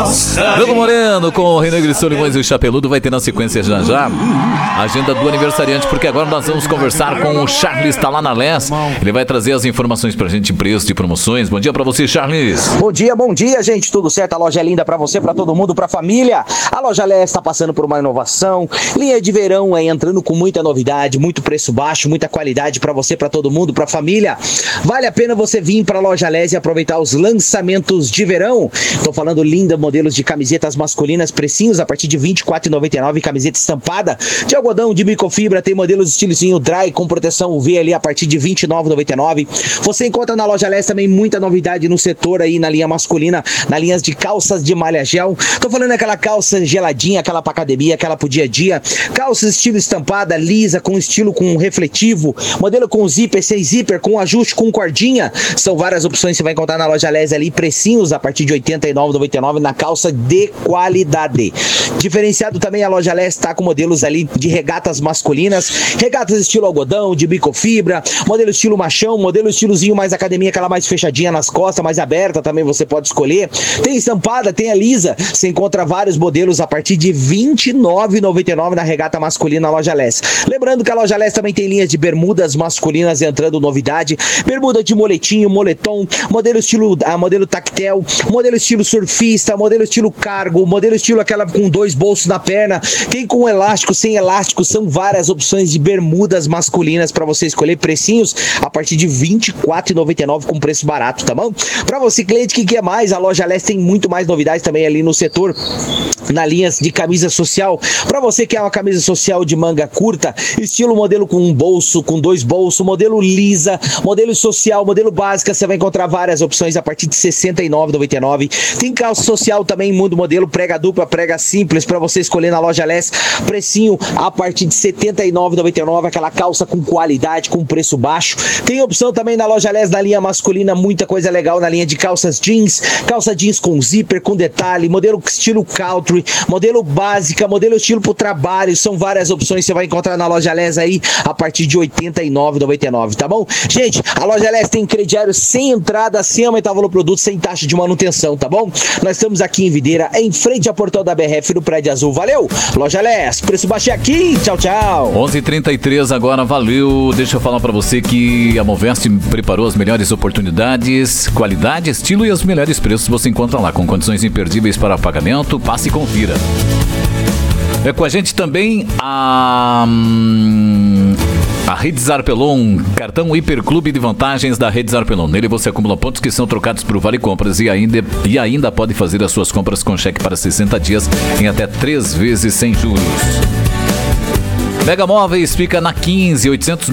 Bruno Moreno com o René Grisson, Limões e o Chapeludo vai ter na sequência já já a agenda do aniversariante, porque agora nós vamos conversar com o Charles, tá lá na Les. Ele vai trazer as informações pra gente, preço de promoções. Bom dia pra você, Charles. Bom dia, gente. Tudo certo? A loja é linda pra você, pra todo mundo, pra família. A loja Les está passando por uma inovação. Linha de verão aí entrando com muita novidade, muito preço baixo, muita qualidade pra você, pra todo mundo, pra família. Vale a pena você vir pra loja Les e aproveitar os lançamentos de verão. Tô falando linda, modelos de camisetas masculinas, precinhos a partir de R$ 24,99, camiseta estampada de algodão, de microfibra, tem modelos estilozinho dry com proteção UV ali a partir de R$ 29,99. Você encontra na loja Les também muita novidade no setor aí, na linha masculina, nas linhas de calças de malha gel. Tô falando aquela calça geladinha, aquela pra academia, aquela pro dia a dia, calças estilo estampada, lisa, com estilo com refletivo, modelo com zíper, sem zíper, com ajuste, com cordinha. São várias opções que você vai encontrar na loja Les ali, precinhos a partir de R$ 89,99 na calça de qualidade. Diferenciado também a loja Les está com modelos ali de regatas masculinas, regatas estilo algodão, de microfibra, modelo estilo machão, modelo estilozinho mais academia, aquela mais fechadinha nas costas, mais aberta também você pode escolher. Tem estampada, tem a lisa, você encontra vários modelos a partir de R$ 29,99 na regata masculina na loja Les. Lembrando que a loja Les também tem linhas de bermudas masculinas entrando novidade, bermuda de moletinho, moletom, modelo estilo modelo tactel, modelo estilo surfista, modelo estilo cargo, modelo estilo aquela com 2 bolsos na perna, tem com elástico, sem elástico, são várias opções de bermudas masculinas para você escolher, precinhos a partir de R$ 24,99 com preço barato, tá bom? Para você cliente que quer mais, a loja Les tem muito mais novidades também ali no setor, na linhas de camisa social, para você que é uma camisa social de manga curta, estilo modelo com um bolso, com 2 bolsos, modelo lisa, modelo social, modelo básica, você vai encontrar várias opções a partir de R$ 69,99. Tem calça social também, mundo modelo prega dupla, prega simples, para você escolher na loja Les, precinho a partir de R$ 79,99, aquela calça com qualidade, com preço baixo. Tem opção também na loja Les, na linha masculina, muita coisa legal na linha de calças jeans, calça jeans com zíper, com detalhe, modelo estilo country, modelo básica, modelo estilo pro trabalho, são várias opções que você vai encontrar na loja Les aí a partir de R$ 89,99, tá bom? Gente, a loja Les tem crediário sem entrada, sem aumentar o valor do produto, sem taxa de manutenção, tá bom? Nós estamos aqui em Videira, em frente ao portão da BRF, no Prédio Azul. Valeu! Loja Les, preço baixo aqui, tchau, tchau! 11h33 agora, valeu! Deixa eu falar pra você que a Moveste preparou as melhores oportunidades, qualidade, estilo e os melhores preços você encontra lá, com condições imperdíveis para pagamento. Passe e confira. É com a gente também a Rede Zarpelon, cartão Hiperclube de vantagens da Rede Zarpelon. Nele você acumula pontos que são trocados por Vale Compras e ainda pode fazer as suas compras com cheque para 60 dias em até 3 vezes sem juros. Mega Móveis fica na 15, 800